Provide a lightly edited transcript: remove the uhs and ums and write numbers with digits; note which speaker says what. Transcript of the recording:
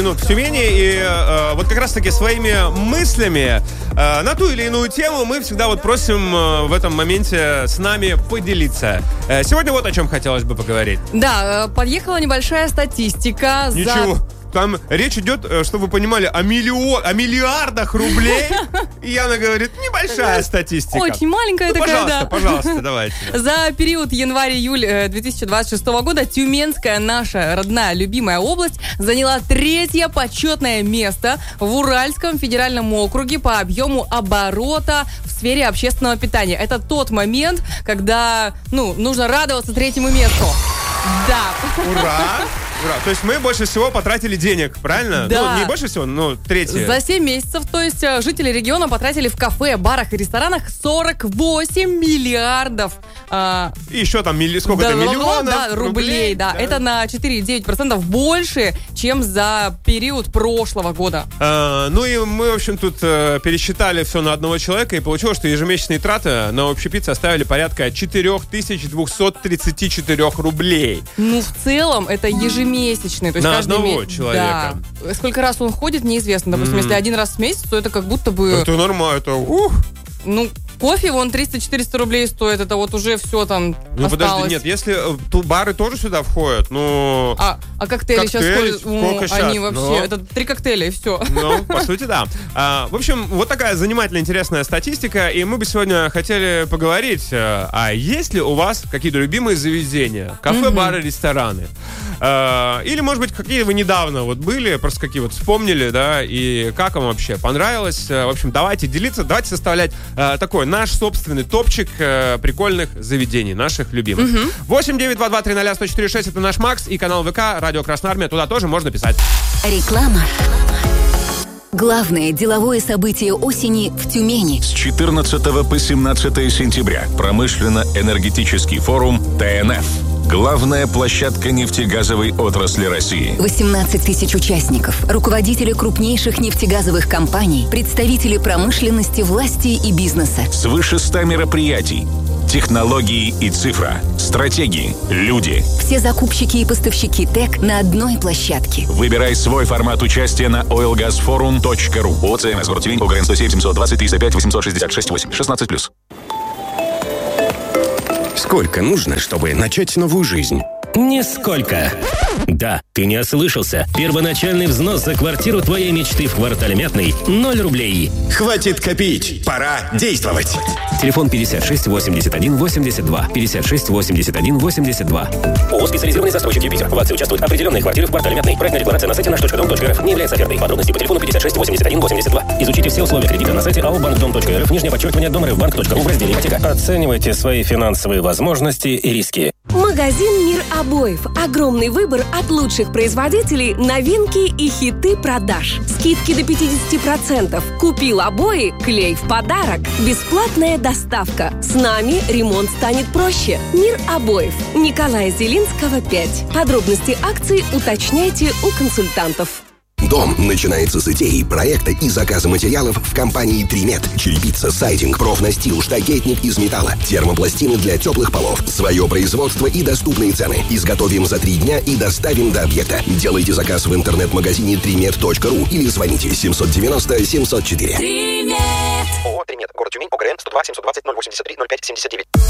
Speaker 1: минут в Тюмени, и вот как раз-таки своими мыслями на ту или иную тему мы всегда вот просим в этом моменте с нами поделиться. Сегодня вот о чем хотелось бы поговорить.
Speaker 2: Да, подъехала небольшая статистика.
Speaker 1: Ничего. Там речь идет, чтобы вы понимали, о миллиардах рублей. И Яна говорит, небольшая статистика.
Speaker 2: Очень маленькая такая, да.
Speaker 1: Пожалуйста, давайте.
Speaker 2: За период январь-июль 2026 года Тюменская, наша родная, любимая область, заняла 3-е почетное место в Уральском федеральном округе по объему оборота в сфере общественного питания. Это тот момент, когда, нужно радоваться 3-му месту. Да.
Speaker 1: Ура! Ура. То есть мы больше всего потратили денег, правильно?
Speaker 2: Да.
Speaker 1: Не больше всего, 3-е.
Speaker 2: За 7 месяцев, то есть жители региона потратили в кафе, барах и ресторанах 48 миллиардов.
Speaker 1: И еще там сколько-то миллионов
Speaker 2: рублей. Да. Это на 4,9% больше, чем за период прошлого года.
Speaker 1: И мы, в общем, тут пересчитали все на одного человека, и получилось, что ежемесячные траты на общепит составили порядка 4234 рублей.
Speaker 2: В целом, это ежемесячные. То есть
Speaker 1: на одного человека.
Speaker 2: Да. Сколько раз он ходит, неизвестно. Допустим, если один раз в месяц, то это как будто бы...
Speaker 1: Это нормально, это...
Speaker 2: Кофе вон 300-400 рублей стоит, это вот уже все там осталось.
Speaker 1: Подожди, нет, если бары тоже сюда входят,
Speaker 2: А коктейли сейчас ходят?
Speaker 1: Сколько сейчас?
Speaker 2: Они вообще, это 3 коктейля и все.
Speaker 1: По сути, да. В общем, вот такая занимательная, интересная статистика, и мы бы сегодня хотели поговорить, а есть ли у вас какие-то любимые заведения? Кафе, бары, рестораны? Или, может быть, какие вы недавно вот были, просто какие вот вспомнили, да, и как вам вообще понравилось? В общем, давайте делиться, давайте составлять такой наш собственный топчик прикольных заведений, наших любимых. 8-922-300-104-6 это наш Макс и канал ВК Радио Красная Армия, туда тоже можно писать.
Speaker 3: Реклама. Главное деловое событие осени в Тюмени. С 14 по 17 сентября промышленно-энергетический форум ТНФ. Главная площадка нефтегазовой отрасли России. 18 тысяч участников, руководители крупнейших нефтегазовых компаний, представители промышленности, власти и бизнеса. Свыше 100 мероприятий. Технологии и цифра. Стратегии. Люди. Все закупщики и поставщики ТЭК на одной площадке. Выбирай свой формат участия на oilgasforum.ru. ОЦМС город Тюмень, ОГРН 107 720 305 866 8 16+.
Speaker 4: Сколько нужно, чтобы начать новую жизнь? Нисколько. Да, ты не ослышался. Первоначальный взнос за квартиру твоей мечты в квартале Мятный – 0 рублей.
Speaker 5: Хватит копить, пора действовать.
Speaker 4: Телефон 56 81 82. 56 81 82.
Speaker 6: ООО «Специализированный застройщик Юпитер». В акции участвуют определенные квартиры в квартале Мятный. Проектная декларация на сайте наш.дом.рф не является офертой. Подробности по телефону 56 81 82. Изучите все условия кредита на сайте aobankdom.rf, _домрф.ру в разделе ипотека. Оценивайте свои финансовые возможности и риски.
Speaker 7: Магазин «Мир обоев». Огромный выбор от лучших производителей, новинки и хиты продаж. Скидки до 50%. Купил обои, клей в подарок. Бесплатная доставка. С нами ремонт станет проще. «Мир обоев». Николая Зелинского, 5. Подробности акций уточняйте у консультантов.
Speaker 5: Дом начинается с идеи, проекта и заказа материалов в компании «Тримет». Черепица, сайдинг, профнастил, штакетник из металла, термопластины для теплых полов. Свое производство и доступные цены. Изготовим за 3 дня и доставим до объекта. Делайте заказ в интернет-магазине trimet.ru или звоните 790 704.
Speaker 7: Тримет.
Speaker 6: ООО «Тримет». Город Тюмень. ОГРН 102 720 083 05 79.